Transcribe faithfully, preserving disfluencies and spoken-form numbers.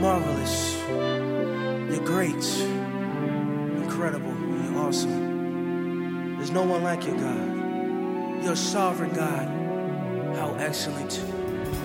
marvelous. You're great. Incredible. You're awesome. There's no one like you, God. You're a sovereign God. How excellent.